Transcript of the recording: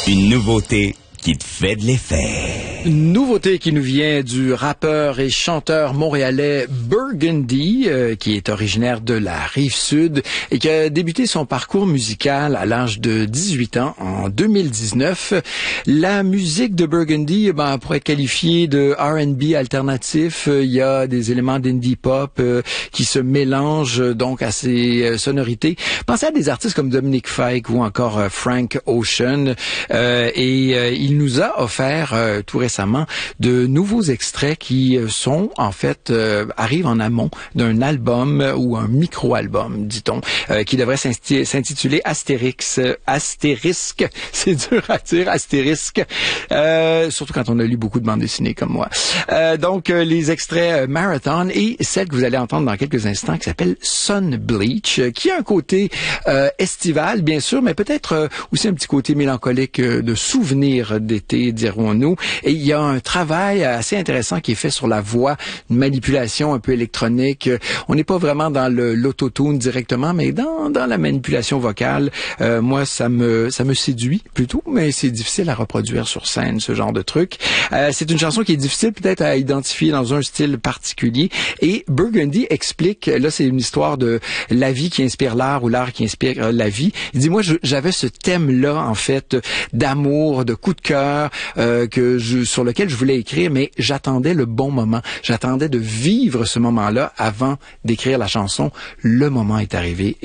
Une nouveauté qui te fait de l'effet. Une nouveauté qui nous vient du rappeur et chanteur montréalais Burgundy, qui est originaire de la Rive-Sud et qui a débuté son parcours musical à l'âge de 18 ans en 2019. La musique de Burgundy pourrait être qualifiée de R&B alternatif. Il y a des éléments d'indie pop qui se mélangent donc à ces sonorités. Pensez à des artistes comme Dominic Fike ou encore Frank Ocean. Il nous a offert tout récemment de nouveaux extraits qui sont en fait arrivent en amont d'un album ou un micro-album, dit-on, qui devrait s'intituler Astérisque, c'est dur à dire, Astérisque, surtout quand on a lu beaucoup de bandes dessinées comme moi. Donc les extraits Marathon et celle que vous allez entendre dans quelques instants qui s'appelle Sun Bleach, qui a un côté estival bien sûr, mais peut-être aussi un petit côté mélancolique de souvenirs d'été, dirons-nous. Et il y a un travail assez intéressant qui est fait sur la voix, une manipulation un peu électronique. On n'est pas vraiment dans l'autotune directement, mais dans la manipulation vocale. Moi, ça me séduit plutôt, mais c'est difficile à reproduire sur scène, ce genre de truc. C'est une chanson qui est difficile peut-être à identifier dans un style particulier. Et Burgundy explique, là c'est une histoire de la vie qui inspire l'art ou l'art qui inspire la vie. Il dit, moi j'avais ce thème-là en fait d'amour, de coup de cœur, sur lequel je voulais écrire, mais j'attendais le bon moment. J'attendais de vivre ce moment-là avant d'écrire la chanson. Le moment est arrivé.